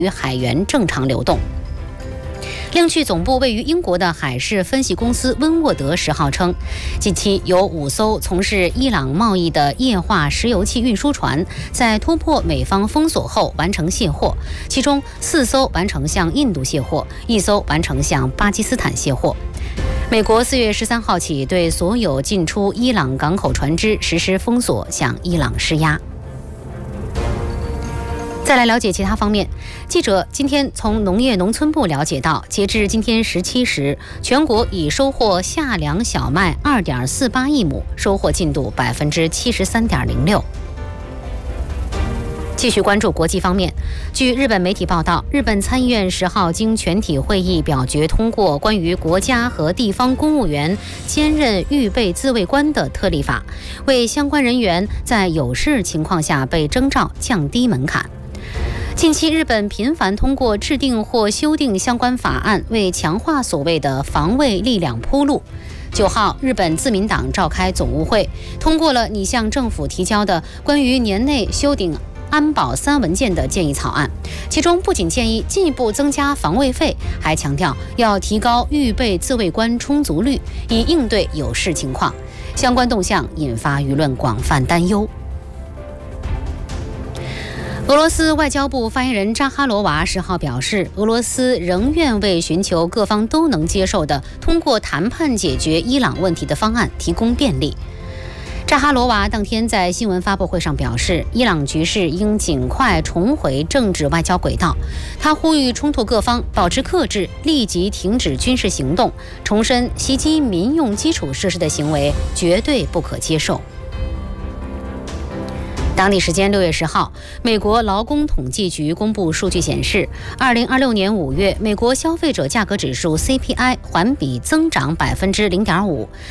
与海员正常流动。另据总部位于英国的海事分析公司温沃德10号称，近期有5艘从事伊朗贸易的液化石油气运输船在突破美方封锁后完成卸货，其中4艘完成向印度卸货，1艘完成向巴基斯坦卸货。美国4月13号起对所有进出伊朗港口船只实施封锁，向伊朗施压。再来了解其他方面，记者今天从农业农村部了解到，截至今天17时，全国已收获夏粮小麦2.48亿亩，收获进度73.06%。继续关注国际方面，据日本媒体报道，日本参议院10号经全体会议表决通过关于国家和地方公务员兼任预备自卫官的特例法，为相关人员在有事情况下被征召降低门槛。近期，日本频繁通过制定或修订相关法案，为强化所谓的防卫力量铺路。9号，日本自民党召开总务会，通过了拟向政府提交的关于年内修订安保3文件的建议草案，其中不仅建议进一步增加防卫费，还强调要提高预备自卫官充足率，以应对有事情况。相关动向引发舆论广泛担忧。俄罗斯外交部发言人扎哈罗娃10号表示，俄罗斯仍愿为寻求各方都能接受的通过谈判解决伊朗问题的方案提供便利。扎哈罗娃当天在新闻发布会上表示，伊朗局势应尽快重回政治外交轨道。他呼吁冲突各方保持克制，立即停止军事行动，重申袭击民用基础设施的行为绝对不可接受。当地时间6月10号，美国劳工统计局公布数据显示，2026年5月，美国消费者价格指数 CPI 环比增长0.5%，